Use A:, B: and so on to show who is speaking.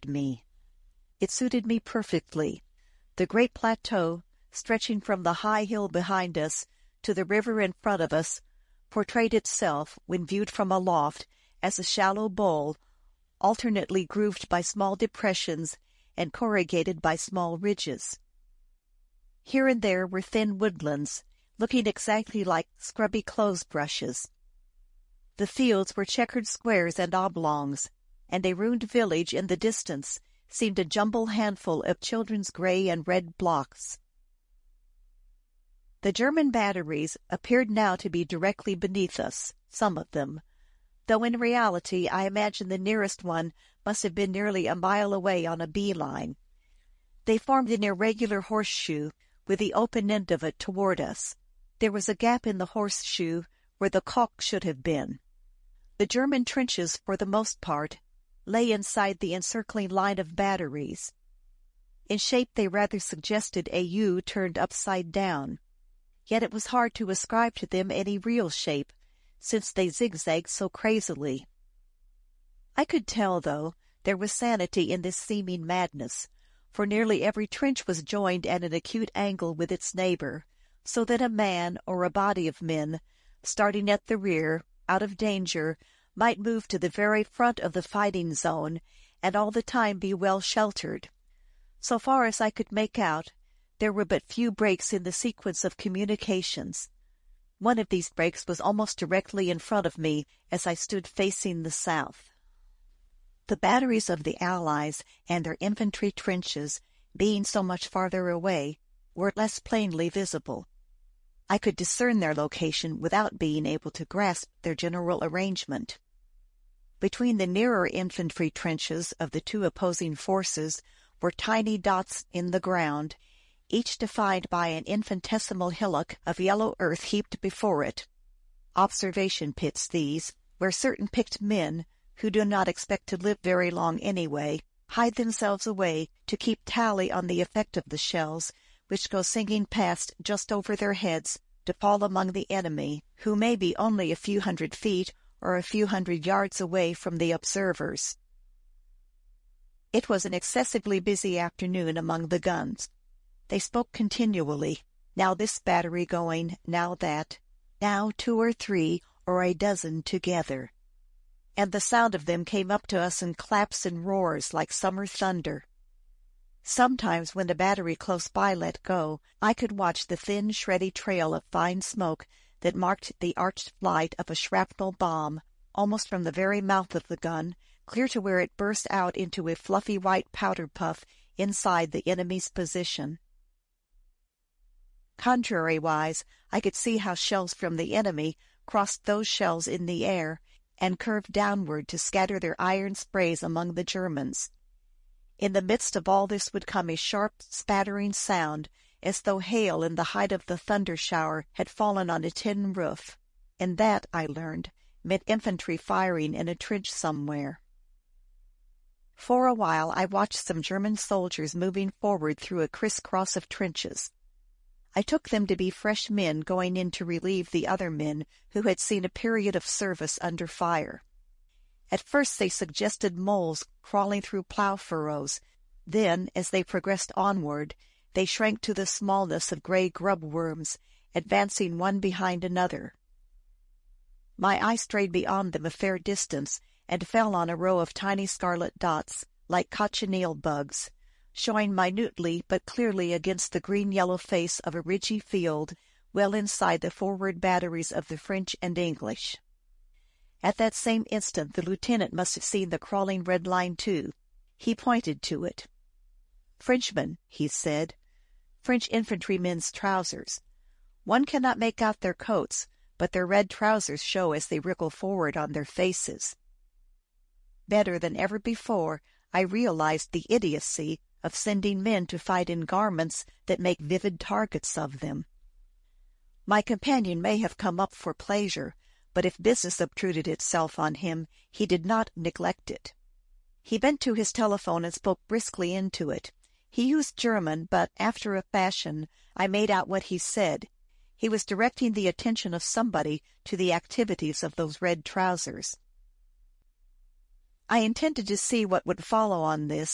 A: suited me. It suited me perfectly. The great plateau, stretching from the high hill behind us to the river in front of us, portrayed itself, when viewed from aloft, as a shallow bowl, alternately grooved by small depressions and corrugated by small ridges. Here and there were thin woodlands, looking exactly like scrubby clothes brushes. The fields were checkered squares and oblongs, and a ruined village in the distance seemed a jumbled handful of children's gray and red blocks. The German batteries appeared now to be directly beneath us, some of them, though in reality I imagine the nearest one must have been nearly a mile away on a bee-line. They formed an irregular horseshoe, with the open end of it toward us. There was a gap in the horseshoe where the caulk should have been. The German trenches, for the most part, lay inside the encircling line of batteries. In shape they rather suggested a U turned upside down, yet it was hard to ascribe to them any real shape, since they zigzagged so crazily. I could tell, though, there was sanity in this seeming madness, for nearly every trench was joined at an acute angle with its neighbor, so that a man or a body of men, starting at the rear, out of danger, might move to the very front of the fighting zone, and all the time be well sheltered. So far as I could make out, there were but few breaks in the sequence of communications. One of these breaks was almost directly in front of me as I stood facing the south. The batteries of the Allies and their infantry trenches, being so much farther away, were less plainly visible. I could discern their location without being able to grasp their general arrangement. Between the nearer infantry trenches of the two opposing forces were tiny dots in the ground, each defined by an infinitesimal hillock of yellow earth heaped before it. Observation pits these, where certain picked men, who do not expect to live very long anyway, hide themselves away to keep tally on the effect of the shells, which go singing past just over their heads to fall among the enemy, who may be only a few hundred feet or a few hundred yards away from the observers. It was an excessively busy afternoon among the guns. They spoke continually, now this battery going, now that, now 2 or 3 or a dozen together. And the sound of them came up to us in claps and roars like summer thunder. Sometimes when a battery close by let go, I could watch the thin, shreddy trail of fine smoke that marked the arched flight of a shrapnel bomb, almost from the very mouth of the gun, clear to where it burst out into a fluffy white powder puff inside the enemy's position. Contrariwise, I could see how shells from the enemy crossed those shells in the air and curved downward to scatter their iron sprays among the Germans. In the midst of all this would come a sharp, spattering sound, as though hail in the height of the thunder shower had fallen on a tin roof, and that, I learned, meant infantry firing in a trench somewhere. For a while I watched some German soldiers moving forward through a crisscross of trenches. I took them to be fresh men going in to relieve the other men who had seen a period of service under fire. At first they suggested moles crawling through plow furrows. Then, as they progressed onward, they shrank to the smallness of gray grub worms, advancing one behind another. My eye strayed beyond them a fair distance, and fell on a row of tiny scarlet dots, like cochineal bugs, showing minutely but clearly against the green-yellow face of a ridgy field well inside the forward batteries of the French and English. At that same instant the lieutenant must have seen the crawling red line too. He pointed to it. "Frenchmen," he said. "French infantrymen's trousers. One cannot make out their coats, but their red trousers show as they wriggle forward on their faces." Better than ever before, I realized the idiocy of sending men to fight in garments that make vivid targets of them. My companion may have come up for pleasure, but if business obtruded itself on him, he did not neglect it. He bent to his telephone and spoke briskly into it. He used German, but, after a fashion, I made out what he said. He was directing the attention of somebody to the activities of those red trousers. I intended to see what would follow on this,